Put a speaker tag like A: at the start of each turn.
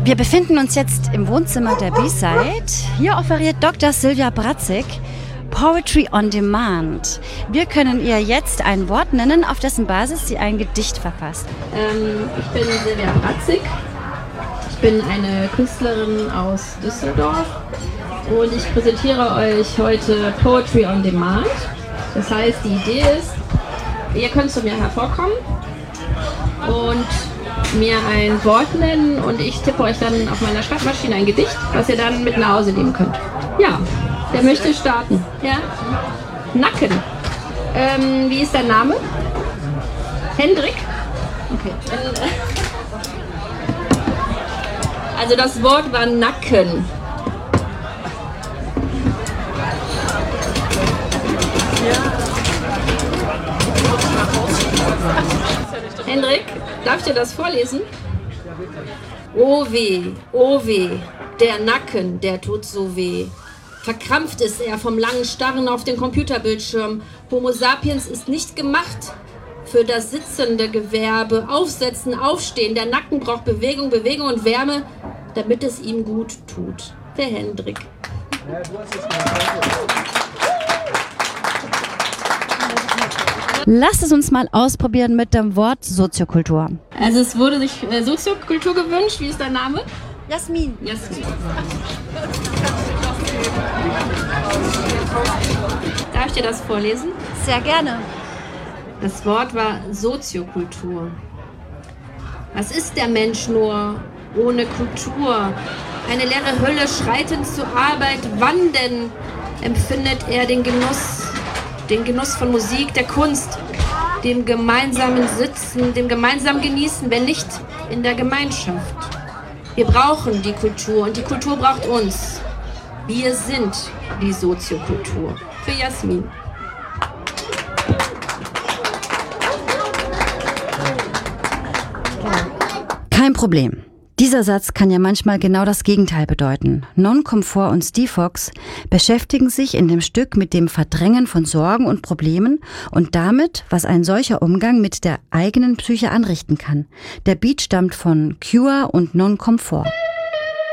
A: Wir befinden uns jetzt im Wohnzimmer der B-Side. Hier offeriert Dr. Silvia Bratzig Poetry on Demand. Wir können ihr jetzt ein Wort nennen, auf dessen Basis sie ein Gedicht verfasst.
B: Ich bin Silvia Bratzig. Ich bin eine Künstlerin aus Düsseldorf und ich präsentiere euch heute Poetry on Demand. Das heißt, die Idee ist, ihr könnt zu mir hervorkommen und mir ein Wort nennen und ich tippe euch dann auf meiner Schreibmaschine ein Gedicht, was ihr dann mit nach Hause nehmen könnt. Ja, wer möchte starten? Ja? Nacken. Wie ist dein Name? Hendrik? Okay. Also das Wort war Nacken. Hendrik, darf ich dir das vorlesen? Oh weh, der Nacken, der tut so weh. Verkrampft ist er vom langen Starren auf den Computerbildschirm. Homo sapiens ist nicht gemacht für das sitzende Gewerbe. Aufsetzen, aufstehen, der Nacken braucht Bewegung und Wärme, damit es ihm gut tut. Der Hendrik.
A: Lasst es uns mal ausprobieren mit dem Wort Soziokultur.
B: Also es wurde sich Soziokultur gewünscht. Wie ist dein Name?
A: Jasmin.
B: Darf ich dir das vorlesen?
A: Sehr gerne.
B: Das Wort war Soziokultur. Was ist der Mensch nur ohne Kultur? Eine leere Hölle schreitend zur Arbeit. Wann denn empfindet er den Genuss von Musik, der Kunst, dem gemeinsamen Sitzen, dem gemeinsamen Genießen, wenn nicht in der Gemeinschaft? Wir brauchen die Kultur und die Kultur braucht uns. Wir sind die Soziokultur. Für Jasmin.
A: Kein Problem. Dieser Satz kann ja manchmal genau das Gegenteil bedeuten. Nonkomfort und Steve Fox beschäftigen sich in dem Stück mit dem Verdrängen von Sorgen und Problemen und damit, was ein solcher Umgang mit der eigenen Psyche anrichten kann. Der Beat stammt von Cure und Nonkomfort.